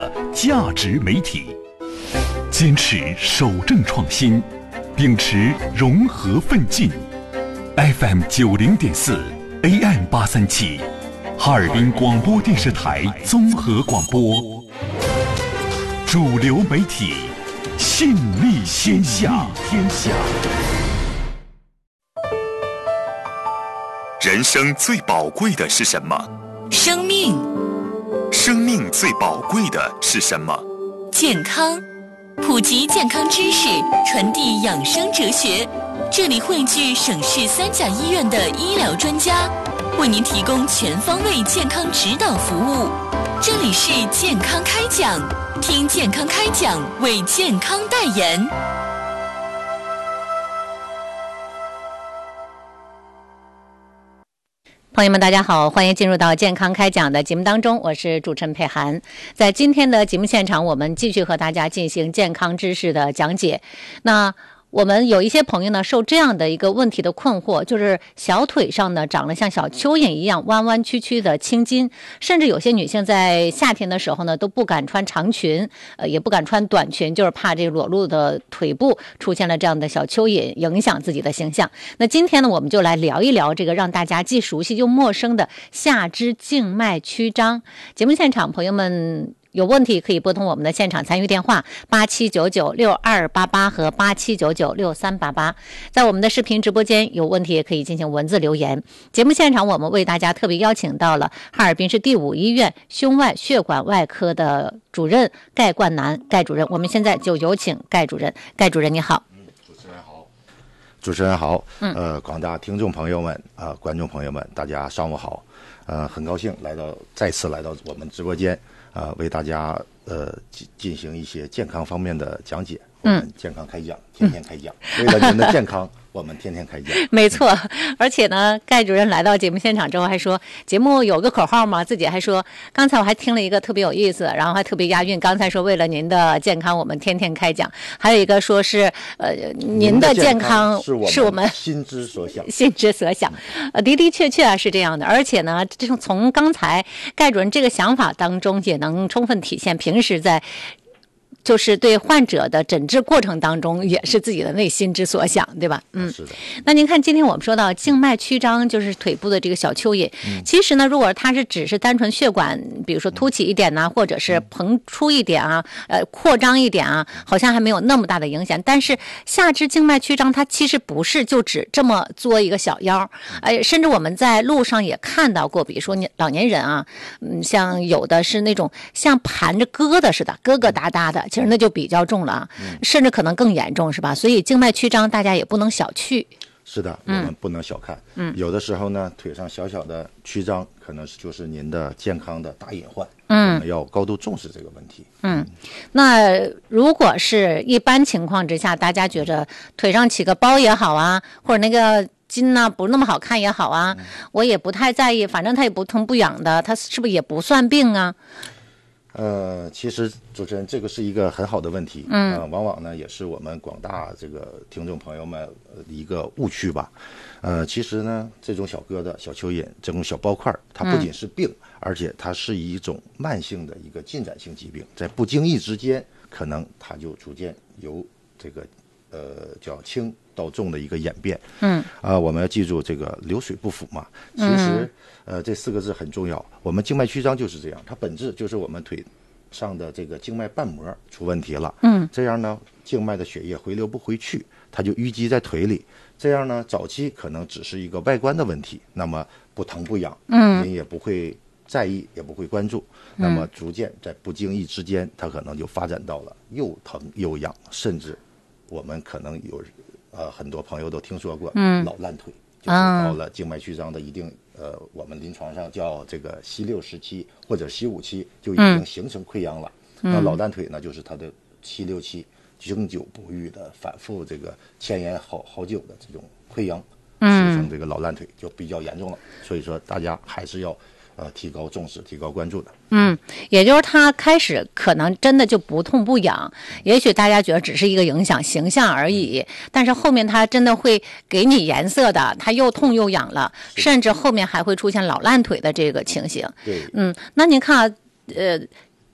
价值媒体，坚持守正创新，秉持融合奋进。FM 90.4 AM 837，哈尔滨广播电视台综合广播，主流媒体，信力天下。人生最宝贵的是什么？ 生命。 生命最宝贵的是什么？ 健康。普及健康知识，传递养生哲学。这里汇聚省市3甲医院的医疗专家，为您提供全方位健康指导服务。这里是健康开讲，听健康开讲，为健康代言。朋友们大家好，欢迎进入到健康开讲的节目当中，我是主持人佩涵。在今天的节目现场，我们继续和大家进行健康知识的讲解。那我们有一些朋友呢，受这样的一个问题的困惑，就是小腿上呢长了像小蚯蚓一样弯弯曲曲的青筋，甚至有些女性在夏天的时候呢都不敢穿长裙，也不敢穿短裙，就是怕这裸露的腿部出现了这样的小蚯蚓，影响自己的形象。那今天呢，我们就来聊一聊这个让大家既熟悉又陌生的下肢静脉曲张。节目现场朋友们有问题可以拨通我们的现场参与电话87996288和87996388，在我们的视频直播间有问题也可以进行文字留言。节目现场我们为大家特别邀请到了哈尔滨市第5医院胸外血管外科的主任盖冠南盖主任，我们现在就有请盖主任。盖主任你好。 主持人好，广大听众朋友们观众朋友们，大家上午好，很高兴再次来到我们直播间，为大家进行一些健康方面的讲解。我们健康开讲，天天开讲，为了您的健康，我们天天开讲。 没错，而且呢，盖主任来到节目现场之后还说，节目有个口号嘛，自己还说，刚才我还听了一个特别有意思，然后还特别押韵。刚才说为了您的健康，我们天天开讲，还有一个说是您的健康是我们心之所想， 心之所想。的确啊是这样的，而且呢，这种从刚才盖主任这个想法当中，也能充分体现平时在就是对患者的诊治过程当中，也是自己的内心之所想，对吧？ 是的。 那您看，今天我们说到静脉曲张，就是腿部的这个小蚯蚓。其实呢，如果它是只是单纯血管，比如说凸起一点呢，或者是膨出一点啊，扩张一点啊，好像还没有那么大的影响。但是下肢静脉曲张，它其实不是就只这么作一个小腰，甚至我们在路上也看到过，比如说老年人啊，像有的是那种像盘着疙瘩似的，疙疙瘩瘩的。其实那就比较重了啊，甚至可能更严重，是吧？所以静脉曲张大家也不能小觑。 是的，我们不能小看。有的时候呢，腿上小小的曲张，可能就是您的健康的大隐患。我们要高度重视这个问题。 那如果是一般情况之下，大家觉着腿上起个包也好啊，或者那个筋呢不那么好看也好啊，我也不太在意，反正它也不疼不痒的，它是不是也不算病啊？ 其实主持人，这个是一个很好的问题，往往呢也是我们广大这个听众朋友们一个误区吧。其实呢，这种小疙瘩、小蚯蚓、这种小包块，它不仅是病，而且它是一种慢性的一个进展性疾病，在不经意之间，可能它就逐渐由这个叫轻到重的一个演变。我们要记住这个流水不腐嘛。其实这4个字很重要。我们静脉曲张就是这样，它本质就是我们腿上的这个静脉瓣膜出问题了。这样呢，静脉的血液回流不回去，它就淤积在腿里。这样呢，早期可能只是一个外观的问题，那么不疼不痒，您也不会在意，也不会关注。那么逐渐在不经意之间，它可能就发展到了又疼又痒，甚至我们可能有很多朋友都听说过老烂腿，就是到了静脉曲张的一定我们临床上叫这个C6时期或者C5期就已经形成溃疡了。那老烂腿呢，就是它的C6期经久不愈的反复这个牵延好久的这种溃疡，形成这个老烂腿就比较严重了。所以说大家还是要提高重视、提高关注的。 也就是它开始可能真的就不痛不痒，也许大家觉得只是一个影响形象而已，但是后面它真的会给你颜色的，它又痛又痒了，甚至后面还会出现老烂腿的这个情形。 对， 那您看啊，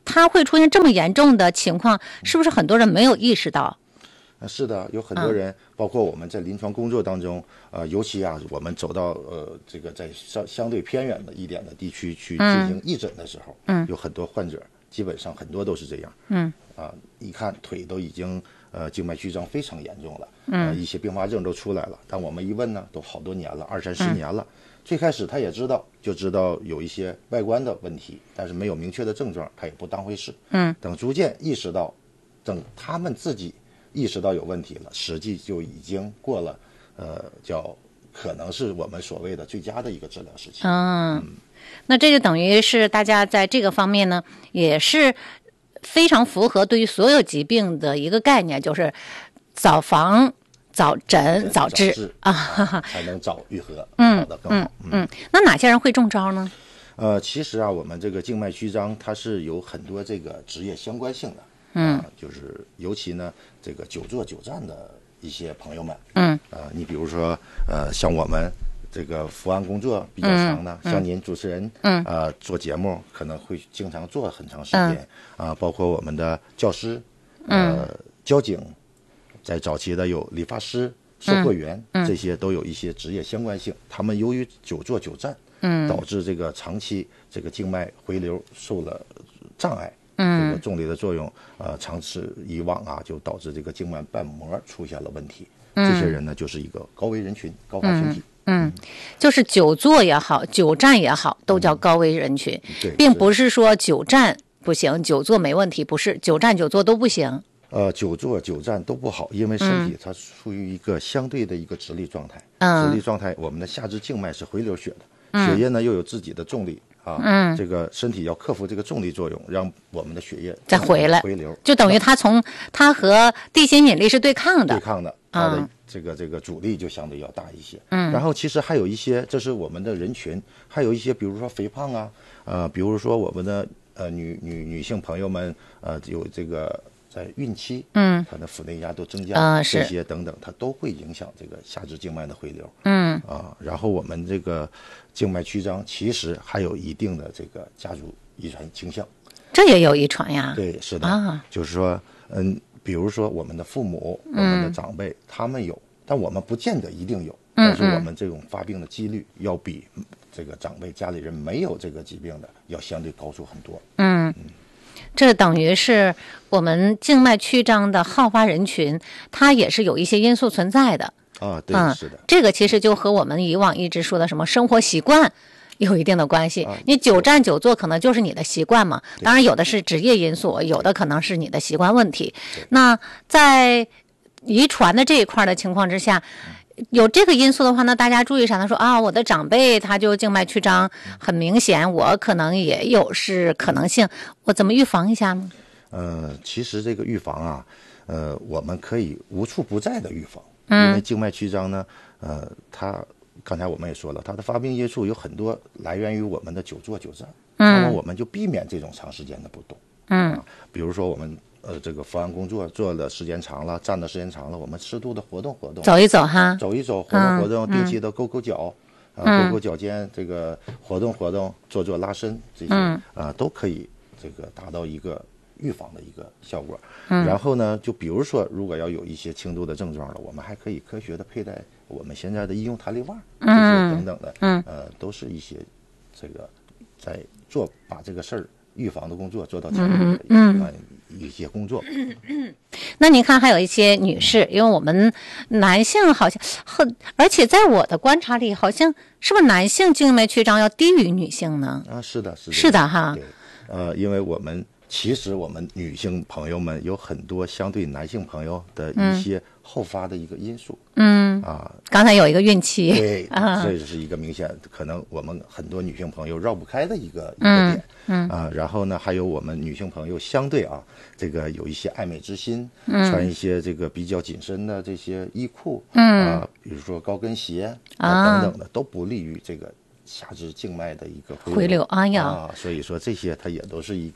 它会出现这么严重的情况，是不是很多人没有意识到？ 是的，有很多人，包括我们在临床工作当中，尤其我们走到这个在相对偏远的一点的地区去进行义诊的时候，有很多患者，基本上很多都是这样，一看腿都已经静脉曲张非常严重了，一些并发症都出来了，但我们一问呢，都好多年了，20-30年了。最开始他也知道有一些外观的问题，但是没有明确的症状，他也不当回事。等逐渐意识到，等他们自己意识到有问题了，实际就已经过了，叫可能是我们所谓的最佳的一个治疗时期。 那这就等于是大家在这个方面呢，也是非常符合对于所有疾病的一个概念，就是早防、早诊、早治才能早愈合，好的更好。 那哪些人会中招呢？ 其实我们这个静脉曲张它是有很多这个职业相关性的。就是尤其呢，这个久坐久站的一些朋友们，你比如说，像我们这个伏案工作比较长的，像您主持人，做节目可能会经常做很长时间，包括我们的教师，交警，在早期的有理发师、售货员，这些都有一些职业相关性。他们由于久坐久站，导致这个长期这个静脉回流受了障碍。这个重力的作用，长此以往就导致这个静脉瓣膜出现了问题。这些人呢，就是一个高危人群、高发群体。 就是久坐也好，久站也好，都叫高危人群，并不是说久站不行，久坐没问题，不是久站久坐都不行。 久坐久站都不好，因为身体它处于一个相对的一个直立状态。直立状态，我们的下肢静脉是回流血的，血液呢又有自己的重力。这个身体要克服这个重力作用，让我们的血液再回流， 就等于它和地心引力是对抗的， 它的这个阻力就相对要大一些。然后其实还有一些，这是我们的人群，还有一些比如说肥胖比如说我们的女性朋友们，有这个在孕期，她的腹内压都增加，这些等等，它都会影响这个下肢静脉的回流。然后我们这个静脉曲张其实还有一定的这个家族遗传倾向， 这也有遗传呀？ 对，是的，就是说，比如说我们的父母、我们的长辈，他们有，但我们不见得一定有，但是我们这种发病的几率要比这个长辈家里人没有这个疾病的要相对高出很多。 这等于是我们静脉曲张的好发人群，它也是有一些因素存在的。 对，是的， 这个其实就和我们以往一直说的什么生活习惯有一定的关系。你久站久坐可能就是你的习惯嘛，当然有的是职业因素，有的可能是你的习惯问题。那在遗传的这一块的情况之下，有这个因素的话呢，大家注意啥呢？说我的长辈他就静脉曲张很明显，我可能也有是可能性，我怎么预防一下呢？ 其实这个预防我们可以无处不在的预防。因为静脉曲张呢，它刚才我们也说了，它的发病因素有很多来源于我们的久坐久站，那么我们就避免这种长时间的不动。比如说我们这个伏案工作做的时间长了，站的时间长了，我们适度的活动活动， 走一走哈， 走一走，活动活动，定期的勾勾脚，勾勾脚尖，这个活动活动，做做拉伸，这些都可以这个达到一个预防的一个效果。然后呢，就比如说如果要有一些轻度的症状了，我们还可以科学的佩戴我们现在的医用弹力袜，这些等等的，都是一些这个在把这个事儿预防的工作做到前面的一些工作。 那您看还有一些女士，因为我们男性好像而且在我的观察里，好像是不是男性静脉曲张要低于女性呢？ 是的哈。 对，因为其实我们女性朋友们有很多相对男性朋友的一些后发的一个因素。 刚才有一个孕期， 对，这是一个明显可能我们很多女性朋友绕不开的一个点。然后呢，还有我们女性朋友相对这个有一些爱美之心，穿一些这个比较紧身的这些衣裤，比如说高跟鞋等等的，都不利于这个下肢静脉的一个回流。 哎呀， 所以说这些它也都是一个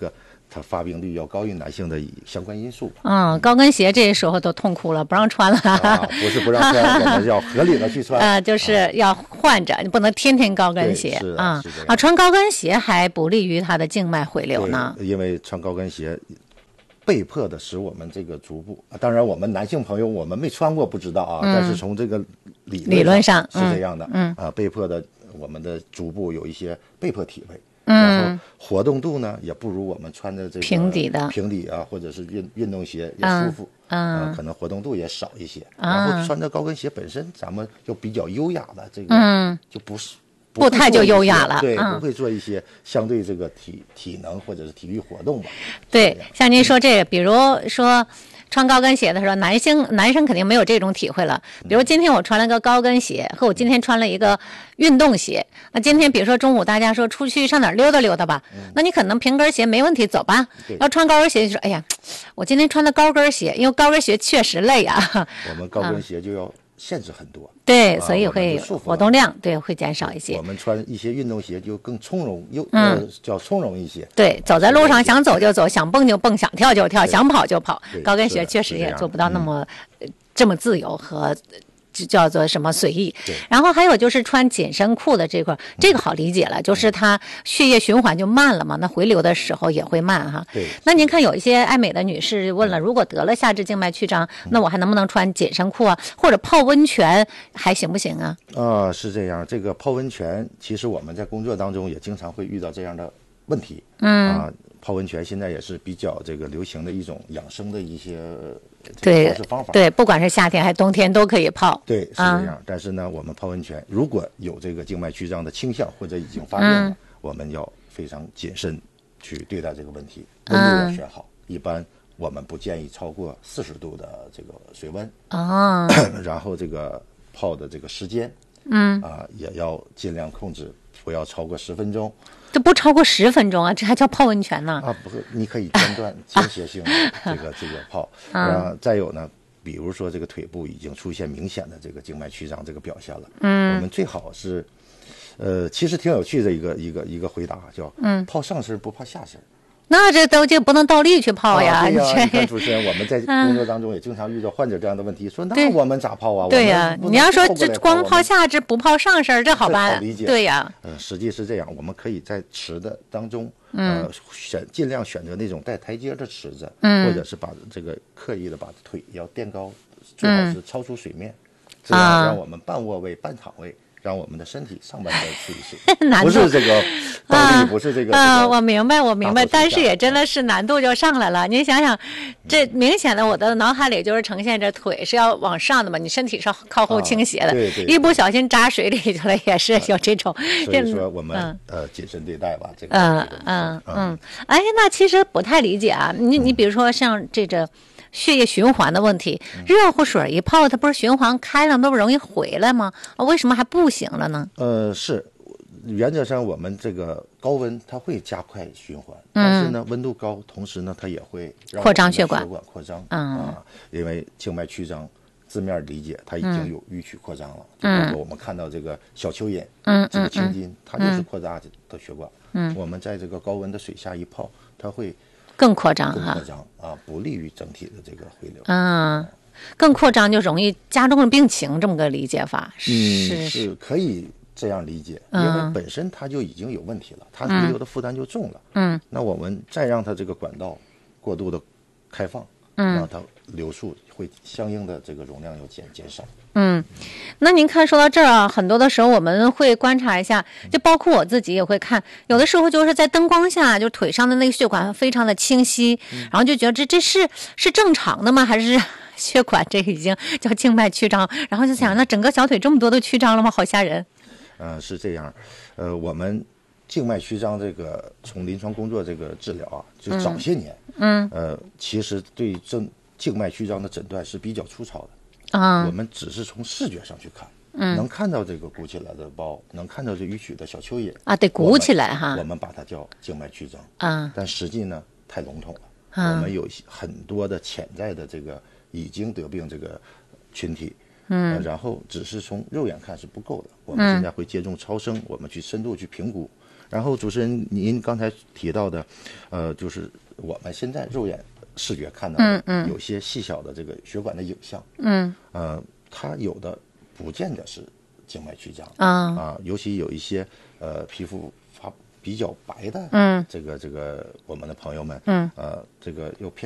它发病率要高于男性的相关因素吧。 高跟鞋这时候都痛哭了，不让穿了。 不是不让穿，我们要合理的去穿。 就是要换着，你不能天天高跟鞋穿高跟鞋还不利于它的静脉回流呢。 因为穿高跟鞋被迫的使我们这个足部，当然我们男性朋友我们没穿过不知道啊，但是从这个理论上是这样的，被迫的我们的足部有一些被迫体位，然后活动度呢也不如我们穿的这个平底啊，或者是运动鞋也舒服，可能活动度也少一些，然后穿着高跟鞋本身咱们就比较优雅的这个，就不是。 步态就优雅了， 对，不会做一些相对这个体能或者是体育活动吧。 对，像您说这个，比如说穿高跟鞋的时候，男生肯定没有这种体会了。比如今天我穿了个高跟鞋，和我今天穿了一个运动鞋。那今天比如说中午大家说出去上哪儿溜达溜达吧，那你可能平跟鞋没问题，走吧。要穿高跟鞋就说，哎呀，我今天穿的高跟鞋，因为高跟鞋确实累啊。 我们高跟鞋就要限制很多， 对，所以会活动量会减少一些。 我们穿一些运动鞋就更从容，叫从容一些。 对，走在路上想走就走，想蹦就蹦，想跳就跳，想跑就跑。高跟鞋确实也做不到那么这么自由和叫做什么随意。然后还有就是穿紧身裤的这块，这个好理解了，就是它血液循环就慢了嘛，那回流的时候也会慢哈。 对。 那您看有一些爱美的女士问了，如果得了下肢静脉曲张，那我还能不能穿紧身裤啊？或者泡温泉还行不行啊？ 是这样，这个泡温泉其实我们在工作当中也经常会遇到这样的问题。泡温泉现在也是比较这个流行的一种养生的一些方法。 对，不管是夏天还是冬天都可以泡。 对，是这样。但是呢，我们泡温泉如果有这个静脉曲张的倾向或者已经发病了，我们要非常谨慎去对待这个问题，温度要选好。一般我们不建议超过40度的这个水温。然后这个泡的这个时间，也要尽量控制，不要超过10分钟。 这不超过10分钟啊，这还叫泡温泉呢？ 不是，你可以间断间歇性的这个泡。再有呢，比如说这个腿部已经出现明显的这个静脉曲张这个表现了，我们最好是，其实挺有趣的一个回答，叫泡上身不泡下身。 那这都就不能倒立去泡呀！ 对呀，你看主持人，我们在工作当中也经常遇到患者这样的问题，说那我们咋泡啊？ 对呀，你要说这光泡下肢不泡上身，这好办？ 理解。 对呀， 实际是这样，我们可以在池子当中，尽量选择那种带台阶的池子，或者是把这个刻意的把腿要垫高，最好是超出水面，这样让我们半卧位、半躺位。让我们的身体上半身出一水，不是这个倒立，不是这个。 我明白，但是也真的是难度就上来了。您想想，这明显的我的脑海里就是呈现着腿是要往上的嘛，你身体是靠后倾斜的， 对， 一不小心扎水里去了，也是有这种。 所以说我们谨慎对待吧，这个。 哎，那其实不太理解啊。你比如说像这个。血液循环的问题，热乎水一泡，它不是循环开了，那不容易回来吗？为什么还不行了呢？ 是，原则上我们这个高温它会加快循环，但是呢，温度高，同时呢，它也会让扩张血管扩张。因为静脉曲张字面理解，它已经有迂曲扩张了。包括我们看到这个小蚯蚓，这个青筋，它就是扩大的血管。我们在这个高温的水下一泡，它会。 更扩张不利于整体的这个回流。 更扩张就容易加重了病情，这么个理解法是可以这样理解，因为本身它就已经有问题了，它回流的负担就重了。那我们再让它这个管道过度的开放，让它流速会相应的这个容量要减少。 那您看说到这儿啊，很多的时候我们会观察一下，就包括我自己也会看，有的时候就是在灯光下，就腿上的那个血管非常的清晰，然后就觉得这是正常的吗？还是血管这个已经叫静脉曲张？然后就想，那整个小腿这么多都曲张了吗？好吓人。 是这样，我们静脉曲张这个从临床工作这个治疗啊，就早些年，其实对静脉曲张的诊断是比较粗糙的。我们只是从视觉上去看，能看到这个鼓起来的包，能看到这迂曲的小蚯蚓得鼓起来哈。 我们把它叫静脉曲张但实际呢太笼统了。我们有很多的潜在的这个已经得病这个群体，然后只是从肉眼看是不够的。我们现在会借重超声，我们去深度去评估， 然后主持人您刚才提到的，就是我们现在肉眼视觉看到的，有些细小的这个血管的影像，它有的不见得是静脉曲张尤其有一些皮肤发比较白的，这个我们的朋友们，这个又偏